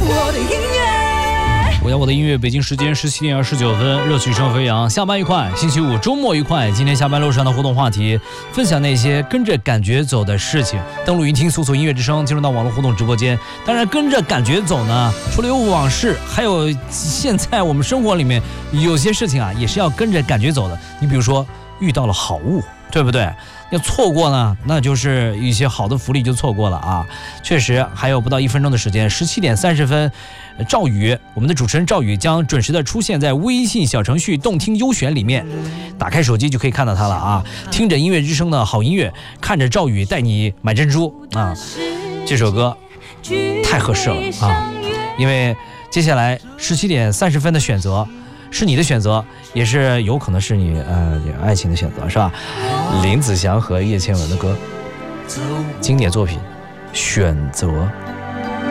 我的音乐， 我要我的音乐，北京时间17点29分，热曲声飞扬，下班愉快，星期五周末愉快。今天下班路上的互动话题，分享那些跟着感觉走的事情。登录云听，搜索音乐之声，进入到网络互动直播间。当然，跟着感觉走呢，除了有往事，还有现在我们生活里面有些事情啊，也是要跟着感觉走的。你比如说遇到了好物，对不对？要错过呢，那就是一些好的福利就错过了啊。确实，还有不到1分钟的时间，17点30分，赵宇，我们的主持人赵宇将准时的出现在微信小程序动听优选里面，打开手机就可以看到他了啊。听着音乐之声的好音乐，看着赵宇带你买珍珠啊，这首歌太合适了啊！因为接下来17点30分的选择是你的选择，也是有可能是你爱情的选择，是吧？林子祥和叶倩文的歌，经典作品《选择》。